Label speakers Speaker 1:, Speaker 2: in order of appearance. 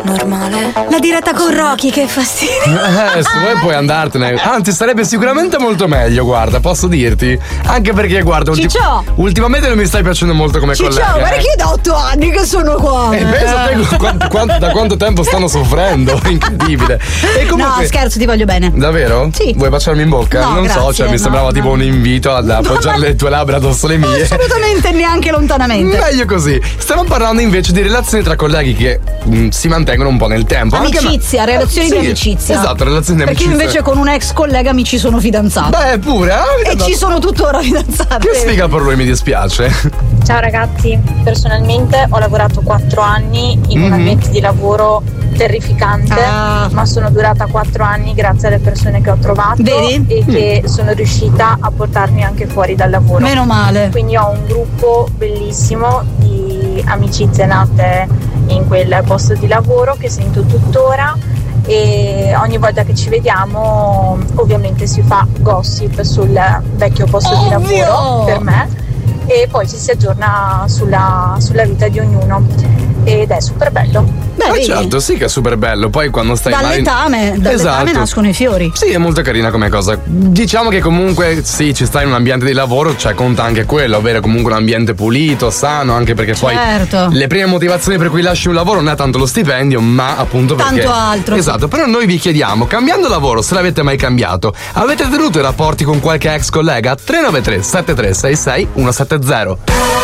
Speaker 1: normale?
Speaker 2: La diretta con Rocky, che fastidio.
Speaker 3: Se vuoi puoi andartene. Anzi, sarebbe sicuramente molto meglio, guarda, posso dirti. Anche perché, guarda, ultimamente non mi stai piacendo molto come collega.
Speaker 2: Ciao, guarda che è da 8 anni che sono qua.
Speaker 3: Pensa te da quanto tempo stanno soffrendo. Incredibile. E comunque,
Speaker 2: no, scherzo, ti voglio bene.
Speaker 3: Davvero?
Speaker 2: Sì.
Speaker 3: Vuoi baciarmi in bocca?
Speaker 2: No,
Speaker 3: non
Speaker 2: grazie,
Speaker 3: so, cioè mi sembrava tipo un invito ad appoggiare le tue labbra addosso le mie.
Speaker 2: Assolutamente, neanche lontanamente.
Speaker 3: Meglio così. Stiamo parlando invece di relazioni tra colleghi che si mantengono un po' nel tempo.
Speaker 2: Amicizia, relazioni di amicizia.
Speaker 3: Esatto, relazioni di amicizia.
Speaker 2: Perché io invece con un ex collega mi ci sono fidanzata.
Speaker 3: Beh, pure.
Speaker 2: E ci sono tuttora fidanzata.
Speaker 3: Che sfiga per lui, mi dispiace.
Speaker 4: Ciao ragazzi, personalmente ho lavorato 4 anni in un ambiente di lavoro terrificante, ma sono durata 4 anni grazie alle persone che ho trovato.
Speaker 2: Vedi?
Speaker 4: E che sono riuscita a portarmi anche fuori dal lavoro.
Speaker 2: Meno male.
Speaker 4: Quindi ho un gruppo bellissimo di amicizie nate in quel posto di lavoro che sento tuttora, e ogni volta che ci vediamo ovviamente si fa gossip sul vecchio posto di lavoro per me, e poi ci si aggiorna sulla vita di ognuno, ed è super bello.
Speaker 2: Beh,
Speaker 3: certo, sì che è super bello. Poi quando stai
Speaker 2: dall'etame nascono i fiori.
Speaker 3: Sì, è molto carina come cosa. Diciamo che comunque sì, ci sta in un ambiente di lavoro, cioè conta anche quello, avere comunque un ambiente pulito, sano, anche perché poi le prime motivazioni per cui lasci un lavoro non è tanto lo stipendio, ma appunto perché
Speaker 2: tanto altro.
Speaker 3: Esatto, però noi vi chiediamo, cambiando lavoro, se l'avete mai cambiato, avete tenuto i rapporti con qualche ex collega? 393 7366 170.